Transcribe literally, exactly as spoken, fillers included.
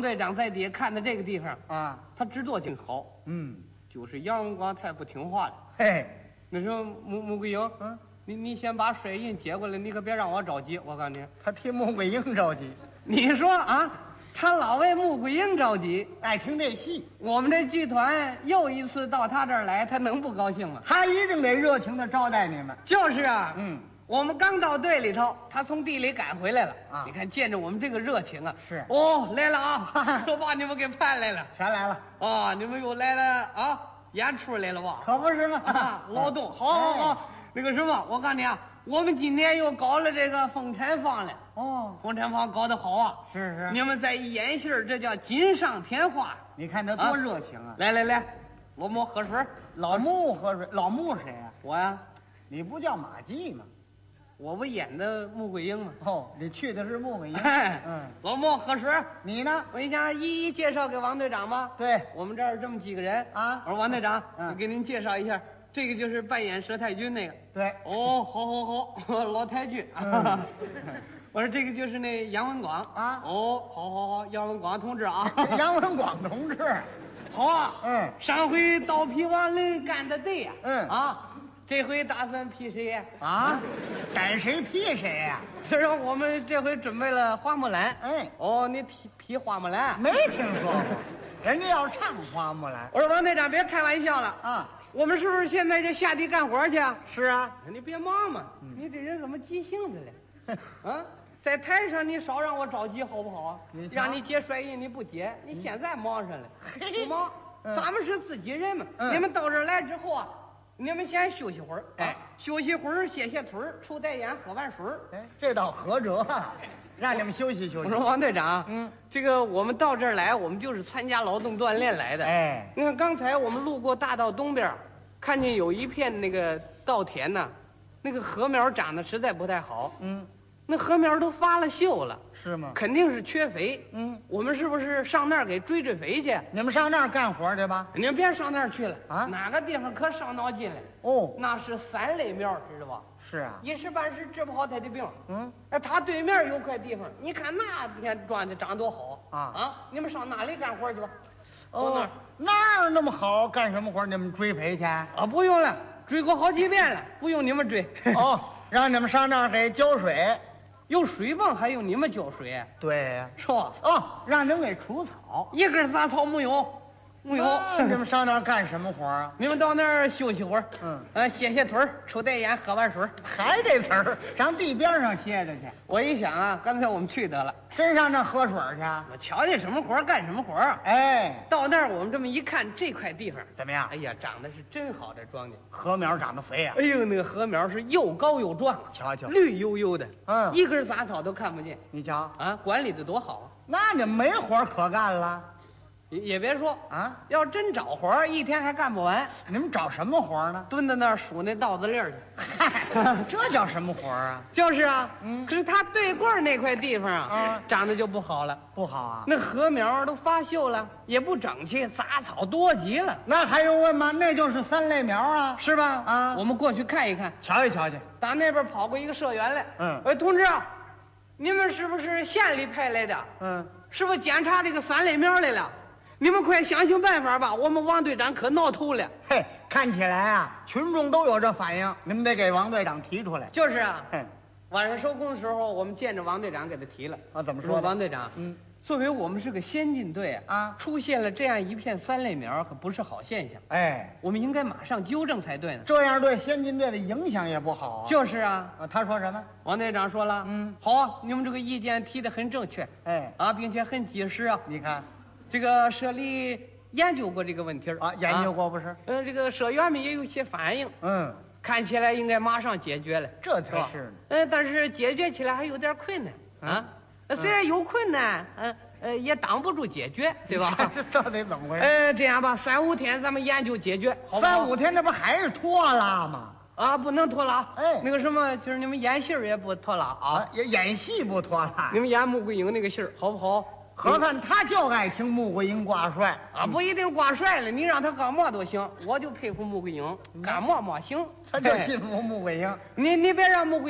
王队长在底下看的这个地方啊， 他知道挺好， 嗯， 就是杨文广太不听话了。 嘿， 那说穆穆桂英， 嗯， 你你先把水印接过来，你可别让我着急。我告诉你， 他替穆桂英着急， 你说啊，他老为穆桂英着急， 爱听这戏， 我们这剧团又一次到他这儿来，他能不高兴吗？ 他一定得热情的招待你们。 就是啊， 嗯， 我们刚到队里头，他从地里赶回来了啊你看见着我们这个热情啊， 是哦，来了啊，都把你们给盼来了。 全来了， 哦，你们又来了啊，演出来了吧？ 可不是吗？ 啊，劳动，好好好。那个什么，我告诉你啊，我们今天又搞了这个风产坊了。 哦， 风产坊搞得好啊！ 是是， 你们再一演戏儿，这叫锦上添花。 你看他多热情啊！ 来来来，老莫喝水。 老穆喝水，老穆谁呀？ 我呀， 你不叫马季吗？ 我不演的穆桂英吗？ 哦，你去的是穆桂英。 嗯，老莫喝水。 你呢？ 我想一一介绍给王队长吧。 对， 我们这儿这么几个人啊。 我说王队长， 嗯我给您介绍一下，这个就是扮演佘太君那个。 对。 哦，好好好，老太君。 嗯我说这个就是那杨文广啊。 哦，好好好，杨文广同志啊。 杨文广同志。 好啊。 嗯。 上回刀劈王林干的对呀。 嗯。 啊，这回打算劈谁呀？ 啊，逮谁劈谁呀？ 所以说我们这回准备了花木兰。 哎。 哦，你劈劈花木兰？ 没听说过，人家要唱花木兰。 我说王队长别开玩笑了啊。 我们是不是现在就下地干活去啊？ 是啊。 你别忙嘛，你这人怎么急性子嘞？啊，在台上你少让我着急好不好啊？让你接甩印你不接，你现在忙上了，不忙。咱们是自己人嘛，你们到这儿来之后啊，你们先休息会儿，哎，休息会儿歇歇腿儿，抽袋烟，喝碗水儿。 哎，这倒合辙啊，让你们休息休息。 我说王队长， 嗯， 这个我们到这儿来，我们就是参加劳动锻炼来的。 哎， 你看刚才我们路过大道东边，看见有一片那个稻田呐，那个禾苗长得实在不太好。 嗯， 那禾苗都发了锈了， 是吗？ 肯定是缺肥。 嗯， 我们是不是上那儿给追追肥去？ 你们上那儿干活去吧。 你们别上那儿去了啊， 哪个地方可伤脑筋了？ 哦， 那是三类苗，知道吧？ 是啊。 一时半时治不好他的病。 嗯， 哎，他对面有块地方，你看那片庄稼长多好啊啊！你们上那里干活去吧。 哦，那儿那么好，干什么活？你们追肥去？ 啊，不用了，追过好几遍了，不用你们追。 哦，让你们上那儿给浇水。 有水泵还用你们浇水？ 对呀。 是吧？ 哦，让你们给除草。 一根杂草没有，没有。 那你们上那儿干什么活啊？ 你们到那儿休息会儿， 嗯， 呃，歇歇腿儿，抽袋烟，喝碗水。 还这词儿，上地边上歇着去。 我一想啊，刚才我们去得了， 真上那喝水去？ 我瞧见什么活儿干什么活儿啊。 哎， 到那儿我们这么一看，这块地方怎么样？ 哎呀，长得是真好，这庄稼。 禾苗长得肥呀、 哎呦，那个禾苗是又高又壮， 瞧瞧， 绿油油的， 嗯一根杂草都看不见你瞧， 啊，管理的多好啊！ 那你们没活可干了也也别说， 啊？ 要真找活儿，一天还干不完， 你们找什么活呢？ 蹲在那儿数那稻子粒儿去。 嗨，这叫什么活啊？ 就是啊， 嗯可是他对过儿那块地方啊， 啊长得就不好了， 不好啊？ 那禾苗都发锈了，也不整齐，杂草多极了， 那还用问吗？那就是三类苗啊， 是吧？ 啊我们过去看一看。 瞧一瞧去。 打那边跑过一个社员来， 嗯哎，同志啊，你们是不是县里派来的？ 嗯， 是不是检查这个三类苗来了？你们快想想办法吧！我们王队长可闹头了。 嘿，看起来啊，群众都有这反应，你们得给王队长提出来。 就是啊， 嘿， 晚上收工的时候，我们见着王队长给他提了。 啊，怎么说说的？ 王队长， 嗯， 作为我们是个先进队啊， 啊出现了这样一片三类苗，可不是好现象。 哎， 我们应该马上纠正才对呢。 这样对先进队的影响也不好啊。 就是啊， 啊，他说什么？ 王队长说了， 嗯， 好啊，你们这个意见提得很正确哎， 啊，并且很及时啊。 你看这个社里研究过这个问题儿啊，研究过不是？ 啊呃，这个社员们也有些反应， 嗯， 看起来应该马上解决了。 这才是呢。 呃，但是解决起来还有点困难啊。呃虽然有困难，呃呃，也挡不住解决，对吧？ 这到底怎么回事？ 呃，这样吧，三五天咱们研究解决，好不好？ 三五天，这不还是拖拉吗？ 啊，不能拖拉。 哎那个什么，就是你们演戏儿也不拖拉啊。 啊，演演戏不拖拉你。们演穆桂英那个戏儿好不好？ 何看他就爱听穆桂英挂帅啊，不一定挂帅了，你让他干嘛都行。我就佩服穆桂英，干嘛嘛行。 他就信服穆桂英。 你你别让穆桂